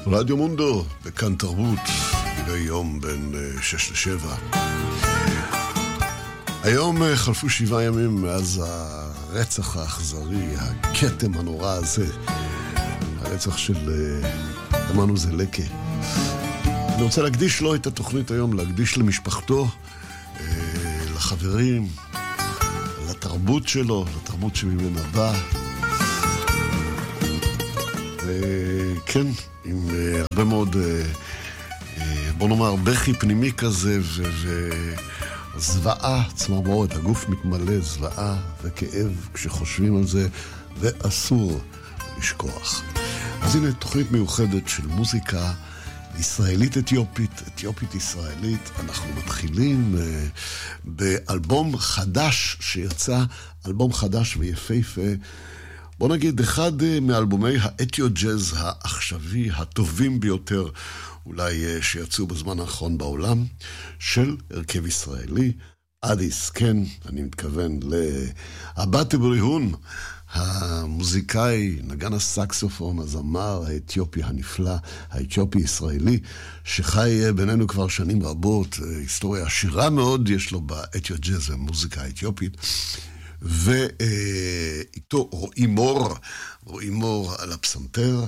רדיו מונדו, בכאן תרבות, מדי יום בין 6 ל-7. היום חלפו 7 ימים מאז הרצח האכזרי, הכתם הנורא הזה, הרצח של אמנו זלקה. אני רוצה להקדיש לו את התוכנית היום, להקדיש למשפחתו, לחברים, לתרבות שלו, לתרבות שממנה בא. וכן, עם הרבה מאוד, בוא נאמר, בכי פנימי כזה וזוועה, צמרמורת, הגוף מתמלא זוועה וכאב כשחושבים על זה, ואסור לשכוח. אז הנה תוכנית מיוחדת של מוזיקה ישראלית אתיופית, אתיופית ישראלית. אנחנו מתחילים באלבום חדש שיצא, אלבום חדש ויפהפה. בוא נגיד, אחד מאלבומי האתיו-ג'אז העכשווי הטובים ביותר, אולי שיצאו בזמן האחרון בעולם, של הרכב ישראלי, אדיס, כן, אני מתכוון לאבטה בריהון, המוזיקאי, נגן הסקסופון, הזמר האתיופי הנפלא, האתיופי-ישראלי, שחי בינינו כבר שנים רבות, היסטוריה עשירה מאוד יש לו באתיו-ג'אז ומוזיקה האתיופית, ואיתו רועי מור על הפסנתר.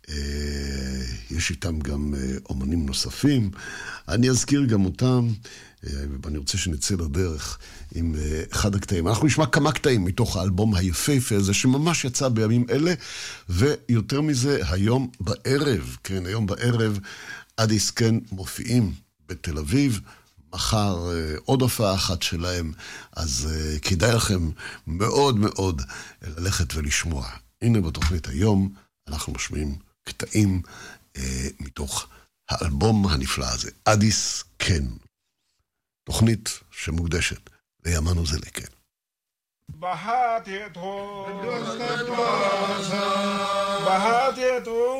יש איתם גם אומנים נוספים, אני אזכיר גם אותם, ואני רוצה שנצא לדרך עם אחד הקטעים. אנחנו נשמע כמה קטעים מתוך האלבום היפהפה הזה, שממש יצא בימים אלה, ויותר מזה, היום בערב, כן, היום בערב, אדיס כן מופיעים בתל אביב, מחר עוד הופעה אחת שלהם, אז כדאי לכם מאוד מאוד ללכת ולשמוע. הנה בתוכנית היום, אנחנו משמיעים קטעים מתוך האלבום הנפלא הזה, אדיס כן. תוכנית שמוקדשת לימנו זלקה. בהתייתו